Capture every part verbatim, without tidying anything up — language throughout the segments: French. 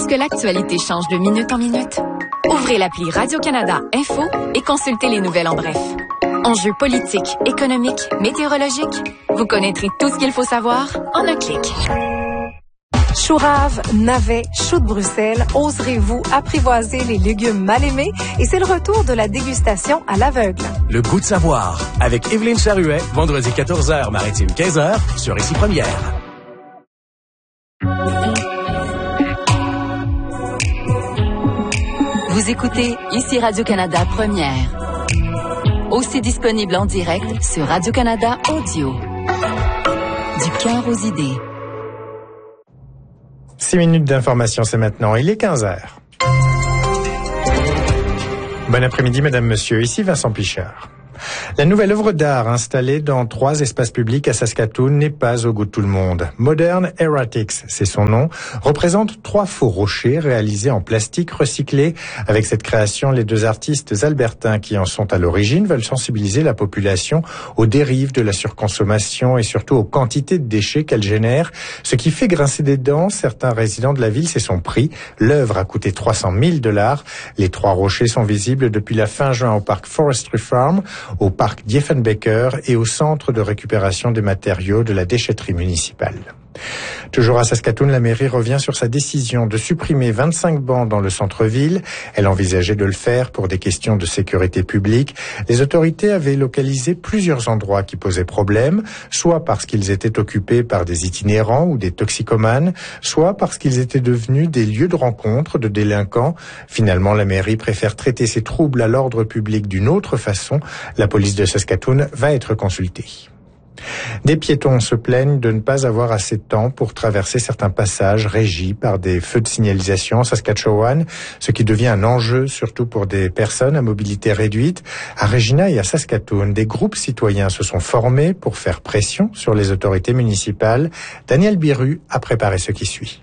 que l'actualité change de minute en minute? Ouvrez l'appli Radio-Canada Info et consultez les nouvelles en bref. Enjeux politiques, économiques, météorologiques, vous connaîtrez tout ce qu'il faut savoir en un clic. Chou rave, navets, choux de Bruxelles, oserez-vous apprivoiser les légumes mal aimés? Et c'est le retour de la dégustation à l'aveugle. Le goût de savoir, avec Evelyne Charuet, vendredi quatorze heures, Maritime quinze heures, sur Ici Première. Vous écoutez Ici Radio-Canada Première. Aussi disponible en direct sur Radio-Canada Audio. Du cœur aux idées. Six minutes d'information, c'est maintenant. Il est quinze heures. Bon après-midi, mesdames, messieurs. Ici Vincent Pichard. La nouvelle œuvre d'art installée dans trois espaces publics à Saskatoon n'est pas au goût de tout le monde. Modern Erratics, c'est son nom, représente trois faux rochers réalisés en plastique recyclé. Avec cette création, les deux artistes albertains qui en sont à l'origine veulent sensibiliser la population aux dérives de la surconsommation et surtout aux quantités de déchets qu'elle génère. Ce qui fait grincer des dents certains résidents de la ville, c'est son prix. L'œuvre a coûté trois cent mille dollars. Les trois rochers sont visibles depuis la fin juin au parc Forestry Farm, au parc Diefenbaker et au centre de récupération des matériaux de la déchetterie municipale. Toujours à Saskatoon, la mairie revient sur sa décision de supprimer vingt-cinq bancs dans le centre-ville. Elle envisageait de le faire pour des questions de sécurité publique. Les autorités avaient localisé plusieurs endroits qui posaient problème, soit parce qu'ils étaient occupés par des itinérants ou des toxicomanes, soit parce qu'ils étaient devenus des lieux de rencontre de délinquants. Finalement, la mairie préfère traiter ces troubles à l'ordre public d'une autre façon. La police de Saskatoon va être consultée. Des piétons se plaignent de ne pas avoir assez de temps pour traverser certains passages régis par des feux de signalisation en Saskatchewan, ce qui devient un enjeu surtout pour des personnes à mobilité réduite. À Regina et à Saskatoon, des groupes citoyens se sont formés pour faire pression sur les autorités municipales. Daniel Biru a préparé ce qui suit.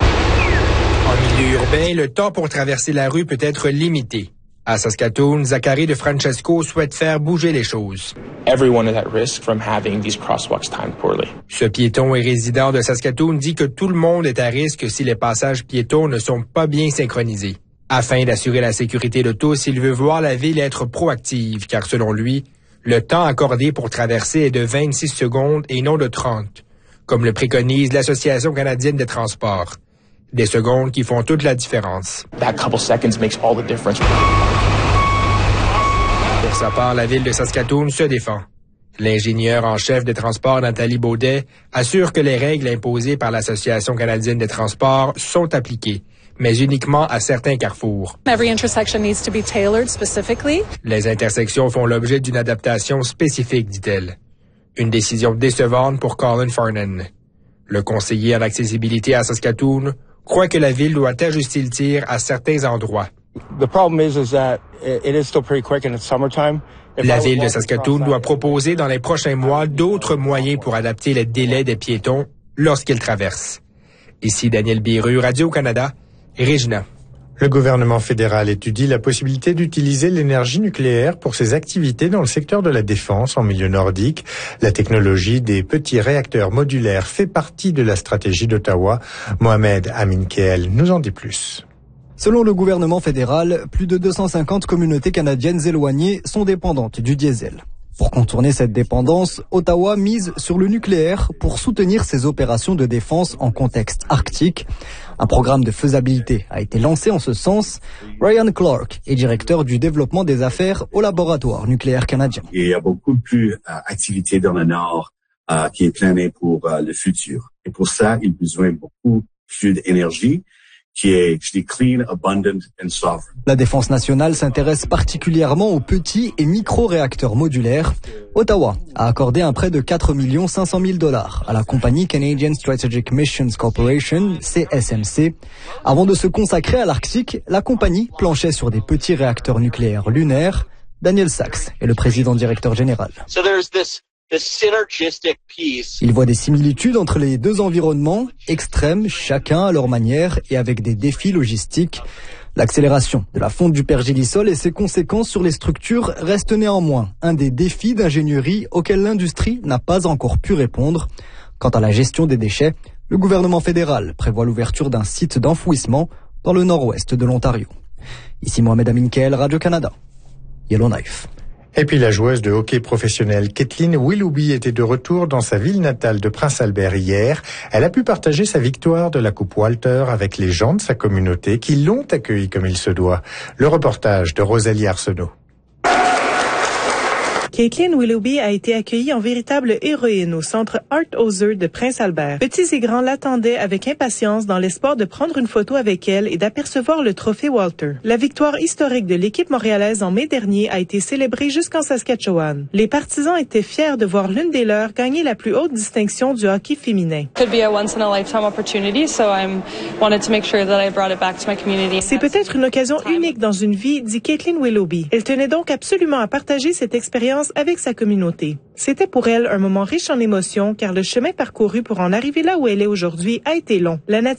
En milieu urbain, le temps pour traverser la rue peut être limité. À Saskatoon, Zachary de Francesco souhaite faire bouger les choses. Everyone is at risk from having these crosswalks timed poorly. Ce piéton et résident de Saskatoon dit que tout le monde est à risque si les passages piétons ne sont pas bien synchronisés. Afin d'assurer la sécurité de tous, il veut voir la ville être proactive, car selon lui, le temps accordé pour traverser est de vingt-six secondes et non de trente, comme le préconise l'Association canadienne des transports. Des secondes qui font toute la différence. That couple seconds makes all the difference. Pour sa part, la ville de Saskatoon se défend. L'ingénieur en chef des transports, Nathalie Baudet, assure que les règles imposées par l'Association canadienne des transports sont appliquées, mais uniquement à certains carrefours. Every intersection needs to be tailored specifically. Les intersections font l'objet d'une adaptation spécifique, dit-elle. Une décision décevante pour Colin Farnan. Le conseiller en accessibilité à Saskatoon croit que la ville doit ajuster le tir à certains endroits. The problem is, is that it is still pretty quick and it's summertime. La ville de Saskatoon doit proposer dans les prochains mois d'autres moyens pour adapter les délais des piétons lorsqu'ils traversent. Ici Daniel Biru, Radio-Canada, Regina. Le gouvernement fédéral étudie la possibilité d'utiliser l'énergie nucléaire pour ses activités dans le secteur de la défense en milieu nordique. La technologie des petits réacteurs modulaires fait partie de la stratégie d'Ottawa. Mohamed Amin Keel nous en dit plus. Selon le gouvernement fédéral, plus de deux cent cinquante communautés canadiennes éloignées sont dépendantes du diesel. Pour contourner cette dépendance, Ottawa mise sur le nucléaire pour soutenir ses opérations de défense en contexte arctique. Un programme de faisabilité a été lancé en ce sens. Ryan Clark est directeur du développement des affaires au laboratoire nucléaire canadien. Il y a beaucoup plus d'activités dans le Nord euh, qui est planée pour euh, le futur. Et pour ça, il a besoin de beaucoup plus d'énergie qui est, je dis, clean, abundant and sovereign. La défense nationale s'intéresse particulièrement aux petits et micro-réacteurs modulaires. Ottawa a accordé un prêt de quatre millions cinq cent mille dollars à la compagnie Canadian Strategic Missions Corporation, C S M C. Avant de se consacrer à l'Arctique, la compagnie planchait sur des petits réacteurs nucléaires lunaires. Daniel Sachs est le président directeur général. So there's this Il voit des similitudes entre les deux environnements, extrêmes, chacun à leur manière et avec des défis logistiques. L'accélération de la fonte du pergélisol et ses conséquences sur les structures restent néanmoins un des défis d'ingénierie auxquels l'industrie n'a pas encore pu répondre. Quant à la gestion des déchets, le gouvernement fédéral prévoit l'ouverture d'un site d'enfouissement dans le nord-ouest de l'Ontario. Ici Mohamed Aminkel, Radio-Canada, Yellowknife. Et puis la joueuse de hockey professionnelle Kathleen Willoughby était de retour dans sa ville natale de Prince-Albert hier. Elle a pu partager sa victoire de la Coupe Walter avec les gens de sa communauté qui l'ont accueillie comme il se doit. Le reportage de Rosalie Arsenault. Kathleen Willoughby a été accueillie en véritable héroïne au centre Art Hauser de Prince-Albert. Petits et grands l'attendaient avec impatience dans l'espoir de prendre une photo avec elle et d'apercevoir le trophée Walter. La victoire historique de l'équipe montréalaise en mai dernier a été célébrée jusqu'en Saskatchewan. Les partisans étaient fiers de voir l'une des leurs gagner la plus haute distinction du hockey féminin. C'est peut-être une occasion unique dans une vie, dit Kathleen Willoughby. Elle tenait donc absolument à partager cette expérience avec sa communauté. C'était pour elle un moment riche en émotions car le chemin parcouru pour en arriver là où elle est aujourd'hui a été long. La native